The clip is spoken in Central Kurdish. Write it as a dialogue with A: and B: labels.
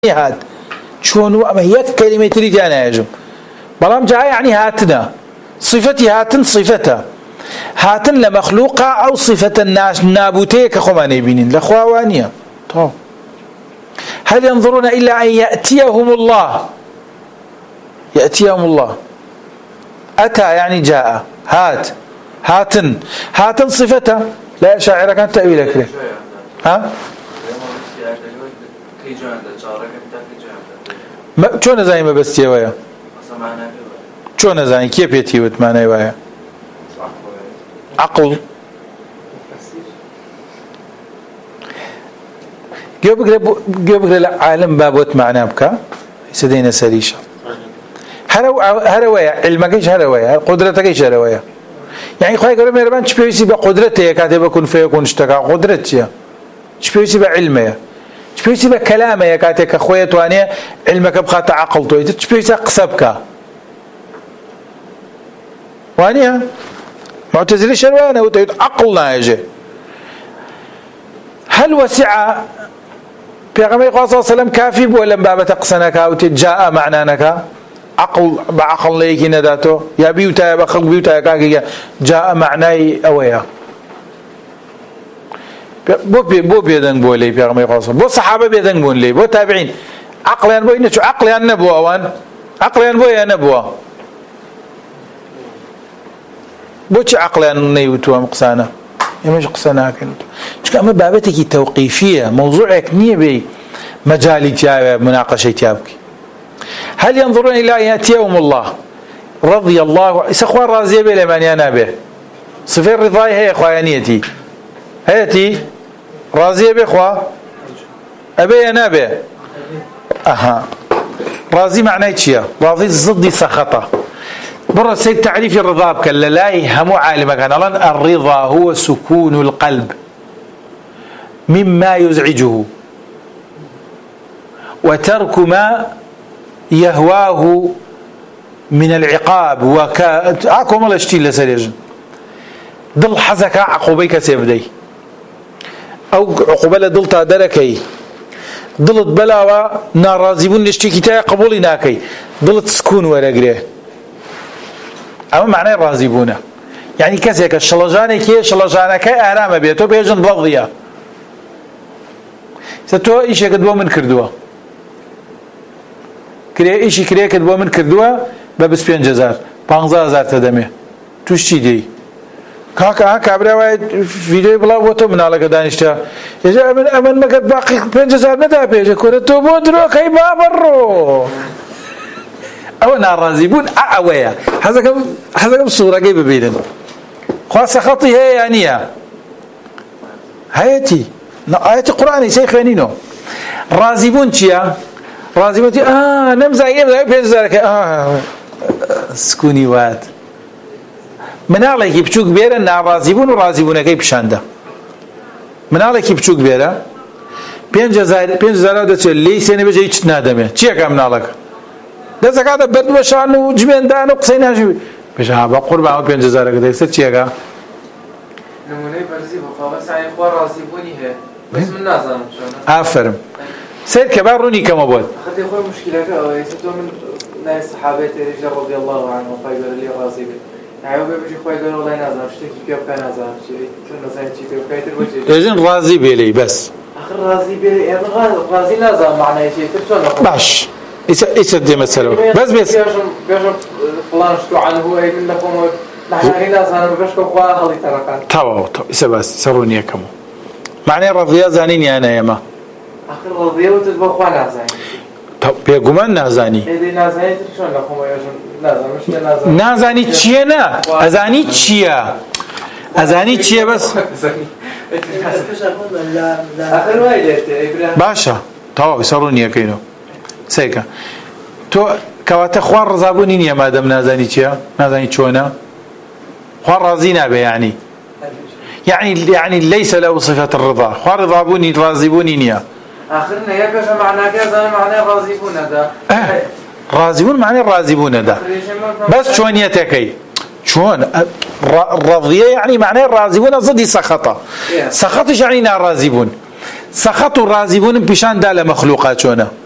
A: هات شون أما هي كلمة تريد أنا يجب بلام جاء يعني هاتنا صفتي هاتن صفتها هاتن لمخلوقة أو صفة الناس نابوتيك خماني بينين لخواوانية طب هل ينظرون إلا أن يأتيهم الله يأتيهم الله أتى يعني جاء هاتن صفتها لا شاعر كانت تأويلك له ها شون زي ما بس تيويا شون زي كيف يتيوت معناه ويا عقل جيب العالم بابوت معناه بكا يسدينا سريشة هرويا علمك ايش هرويا قدرتك ايش هرويا يعني خواهي قالوا ميربان شبيوسي بقدرته كاتب يكون فيه يكون اشتكى قدرته شبيوسي بعلمه شبيوسي بكلامه كاتب اخويا توانيه علمك بخاطر عقلته شبيوسي قصبك وانيها معتزلي شروانه وتقول عقلنا يجي هل وسع بيغمي صلى الله عليه وسلم كافي ولا بابا تقسنك او تجاء معنانك عقل بعقل ليك نداته يا بيوتا بخلق بيوتا كاكي جاء معناي اويا بو بيدن بو لي بيغمي قاصم بو صحابه بيدن بو لي بو تابعين عقليان بو انه عقليان نبوه وان عقليان بو يا نبوه بوش عقليان نيوتوا مقسانه يمش قسنا كنت كما بابتك توقيفيه موضوعك نيه بي مجالي تياب مناقشه تيابك هل ينظرون الى ان ياتيهم الله رضي الله اخوان راضيه بالمن انا به صفه الرضا هي اخوانيتي هاتي راضيه باخوا ابي انا به اها راضي معناه شيء راضي ضد سخطه برا سيد تعريف الرضا بكلا لا يهم عالمك أنا الرضا هو سكون القلب مما يزعجه وترك ما يهواه من العقاب أكو ملا اشتيل لسريجن ضل حزك عقوبيك سيبدي أو عقوبة ضل تادركي ضلت بلاوة نارازيبون نشتي كتايا قبولي ناكي ضلت سكون ورقريه أما معناه راضيبونه يعني كسيك الشلجاني كي شلجانه كي آرام بيتو بيجن رضيا ستو إيش يكتبوا من كردوا كريه إيش كريه كتبوا من كردوا ببس 5000 15000 تدمه توش چی دی كاكا كابرا وايد فيديو بلا وتو من على كدانشتا يجا من ما قد باقي 5000 ندا بيجا كورتو بودرو كاي بابرو أو نارازيبون أعويا هذا كم صورة جيبة بيننا خاصة خطي هي يعني هايتي آية قرآن شيخ ينينو رازيبون تيا رازيبون تيا نمزع يمزع بينزارك سكوني وات من عليك بتشوك بيرا نارازيبون ورازيبون كيف شانده من عليك بتشوك بيرا بينزار ده تقول لي سنة بيجي يتنادمه تيا كم من عليك ده زكاة بدو وشانو جمين دانو قصينا شو بيشها بقرب عم 5000 كده ستشيا كا
B: نمونه برزي بقى بس عين خوار رازيبوني هي بس من نازل شو
A: أفرم سير كبار روني كم أبود
B: أخذ خوار مشكلة أو يسدو من ناس صحابة رجال رضي الله عنهم قايل لي رازيبين عيوب بيجي خوار قالوا والله نازل اشتكي كيف كان نازل شيء كنا زين شيء كيف كايتر وجه
A: إذن راضي بيلي بس
B: آخر راضي بيلي يعني راضي نازل معناه شيء ترشون
A: باش يسد مسألة بس
B: بيجم فلان شو عنه هو يقول لكم نحن هنا زمان بشكو خوار هذي تركات
A: طبعا بس سروني كم معناه رضيا زانيني أنا يا ما
B: آخر رضيا وتدبوا خوار نازل
A: طب بيجومان نازاني
B: إذا نازل ترشون لكم يجون نازل مش نازل
A: نازاني تشينا أزاني تشيا أزاني تشيا بس
B: آخر وايد
A: باشا طبعا سروني كينو سيكا تو كواتا خوار رزابوني نيا مادام نازاني تشيا نازاني تشونا خوار رازينا به يعني ليس له صفة الرضا خوار رضابوني رازبوني نيا
B: آخرنا يا باشا معناه كذا معناه رازبون ده
A: رازبون معناه رازبون ده بس شون يتكي شون الرضية يعني معناه الرازبون ضد سخطة سخطش يعني نار رازبون سخطوا الرازبون بشان دال مخلوقات شونه